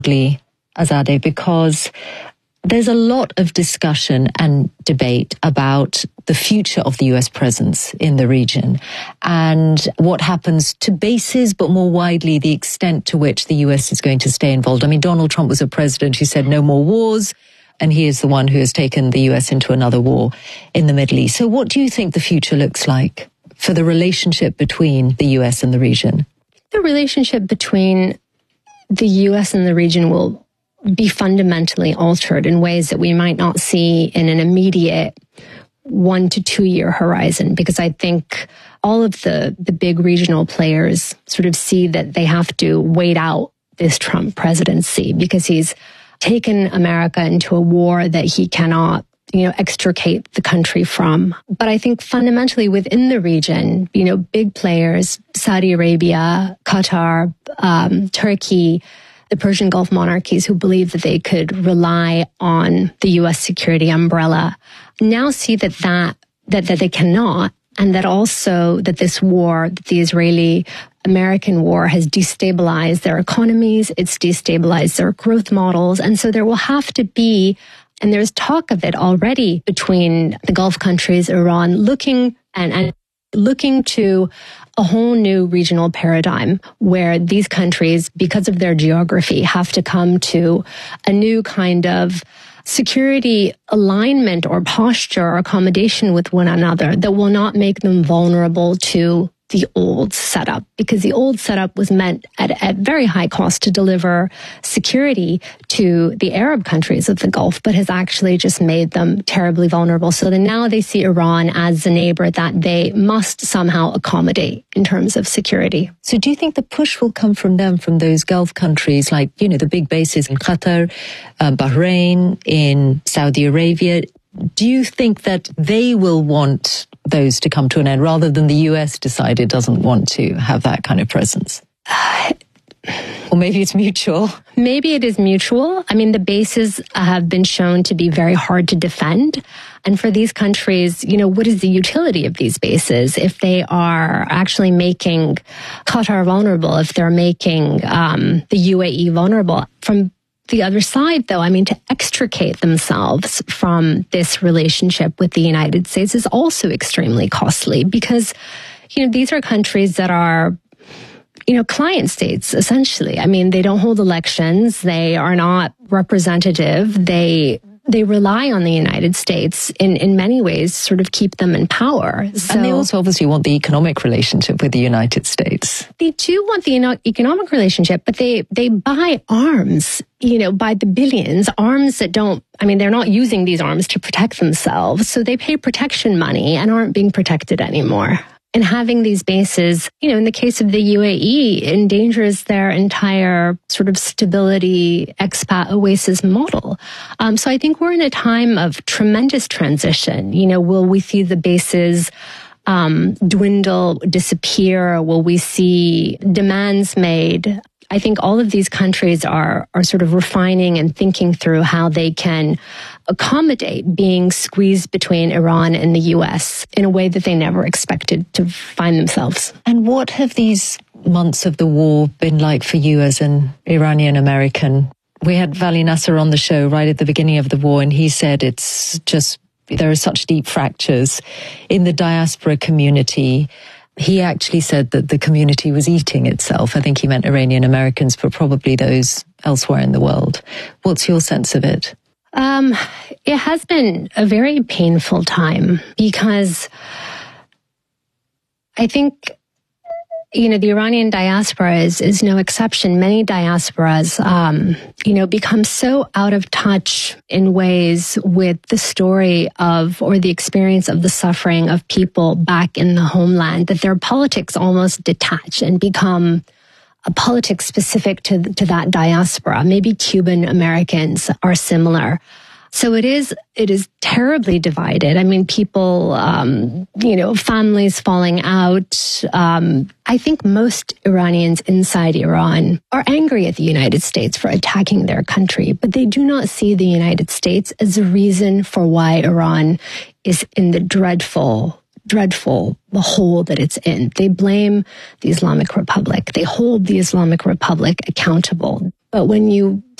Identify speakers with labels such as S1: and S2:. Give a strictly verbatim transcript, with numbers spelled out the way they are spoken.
S1: Azadeh, because there's a lot of discussion and debate about the future of the U S presence in the region and what happens to bases, but more widely, the extent to which the U S is going to stay involved. I mean, Donald Trump was a president who said no more wars, and he is the one who has taken the U S into another war in the Middle East. So what do you think the future looks like for the relationship between the U S and the region?
S2: The relationship between the U S and the region will be fundamentally altered in ways that we might not see in an immediate one to two year horizon, because I think all of the, the big regional players sort of see that they have to wait out this Trump presidency because he's taken America into a war that he cannot, you know, extricate the country from. But I think fundamentally within the region, you know, big players, Saudi Arabia, Qatar, um, Turkey, the Persian Gulf monarchies who believe that they could rely on the U S security umbrella now see that that, that, that they cannot, and that also that this war, that the Israeli-American war has destabilized their economies, it's destabilized their growth models. And so there will have to be, and there's talk of it already between the Gulf countries, Iran, looking and, and looking to a whole new regional paradigm where these countries, because of their geography, have to come to a new kind of security alignment or posture or accommodation with one another that will not make them vulnerable to the old setup, because the old setup was meant at, at very high cost to deliver security to the Arab countries of the Gulf, but has actually just made them terribly vulnerable. So then now they see Iran as a neighbor that they must somehow accommodate in terms of security.
S1: So do you think the push will come from them, from those Gulf countries, like, you know, the big bases in Qatar, uh, Bahrain, in Saudi Arabia? Do you think that they will want those to come to an end rather than the U S decide it doesn't want to have that kind of presence? Or maybe it's mutual.
S2: Maybe it is mutual. I mean, the bases have been shown to be very hard to defend. And for these countries, you know, what is the utility of these bases if they are actually making Qatar vulnerable, if they're making um, the U A E vulnerable? From the other side, though, I mean, to extricate themselves from this relationship with the United States is also extremely costly because, you know, these are countries that are, you know, client states, essentially. I mean, they don't hold elections. They are not representative. They they rely on the United States in, in many ways, sort of keep them in power. So,
S1: and they also obviously want the economic relationship with the United States.
S2: They do want the economic relationship, but they, they buy arms, you know, by the billions, arms that don't, I mean, they're not using these arms to protect themselves. So they pay protection money and aren't being protected anymore. And having these bases, you know, in the case of the U A E, endangers their entire sort of stability expat oasis model. Um, so I think we're in a time of tremendous transition. You know, will we see the bases um, dwindle, disappear? Will we see demands made? I think all of these countries are are sort of refining and thinking through how they can accommodate being squeezed between Iran and the U S in a way that they never expected to find themselves.
S1: And what have these months of the war been like for you as an Iranian American? We had Vali Nasser on the show right at the beginning of the war, and he said it's just, there are such deep fractures in the diaspora community. He actually said that the community was eating itself. I think he meant Iranian Americans, but probably those elsewhere in the world. What's your sense of it?
S2: Um, it has been a very painful time because I think, you know, the Iranian diaspora is, is no exception. Many diasporas, um, you know, become so out of touch in ways with the story of or the experience of the suffering of people back in the homeland that their politics almost detach and become a politics specific to, to that diaspora. Maybe Cuban Americans are similar. So it is, it is terribly divided. I mean, people, um, you know, families falling out. Um, I think most Iranians inside Iran are angry at the United States for attacking their country, but they do not see the United States as a reason for why Iran is in the dreadful dreadful the hole that it's in. They blame the Islamic Republic. They hold the Islamic Republic accountable. But when you